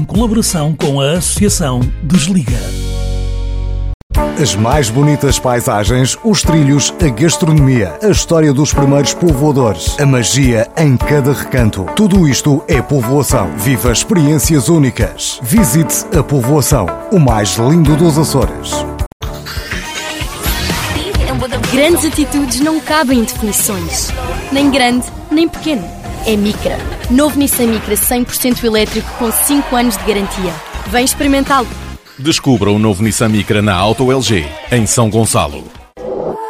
Em colaboração com a Associação Desliga. As mais bonitas paisagens, os trilhos, a gastronomia, a história dos primeiros povoadores, a magia em cada recanto. Tudo isto é povoação. Viva experiências únicas. Visite a povoação, o mais lindo dos Açores. Grandes atitudes não cabem em definições. Nem grande, nem pequeno. É Micra. Novo Nissan Micra 100% elétrico com 5 anos de garantia. Vem experimentá-lo. Descubra o novo Nissan Micra na Auto LG, em São Gonçalo.